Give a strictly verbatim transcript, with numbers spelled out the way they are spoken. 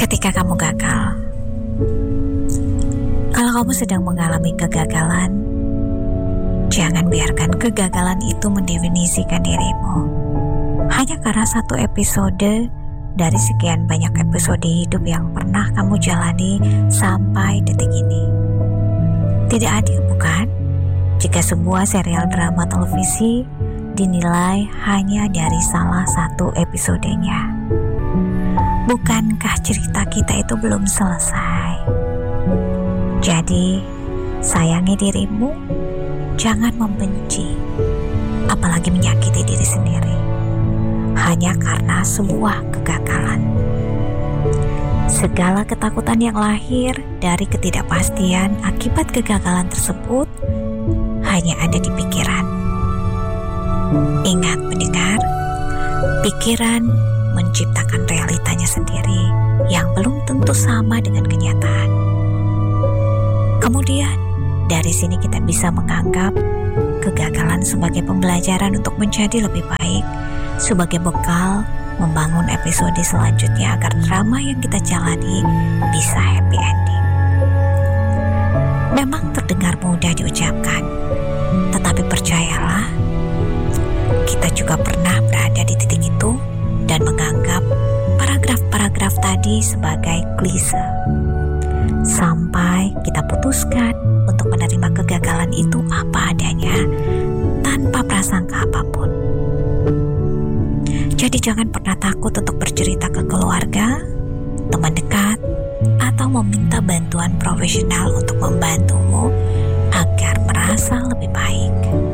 Ketika kamu gagal, kalau kamu sedang mengalami kegagalan, jangan biarkan kegagalan itu mendefinisikan dirimu hanya karena satu episode dari sekian banyak episode hidup yang pernah kamu jalani sampai detik ini. Tidak adil, bukan? Jika sebuah serial drama televisi dinilai hanya dari salah satu episodenya. Bukankah cerita kita itu belum selesai? Jadi, sayangi dirimu, jangan membenci, apalagi menyakiti diri sendiri, hanya karena sebuah kegagalan. Segala ketakutan yang lahir dari ketidakpastian akibat kegagalan tersebut hanya ada di pikiran. Ingat pendengar, pikiran menciptakan realitanya sendiri yang belum tentu sama dengan kenyataan. Kemudian, dari sini kita bisa menganggap kegagalan sebagai pembelajaran untuk menjadi lebih baik, sebagai bekal membangun episode selanjutnya agar drama yang kita jalani bisa happy ending. Memang terdengar mudah diucapkan, tetapi percayalah, kita juga pernah berada di titik itu dan menganggap paragraf-paragraf tadi sebagai klise. Sampai kita putuskan untuk menerima kegagalan itu apa adanya, tanpa prasangka apapun. Jadi jangan pernah takut untuk bercerita ke keluarga, teman dekat, atau meminta bantuan profesional untuk membantumu agar merasa lebih baik.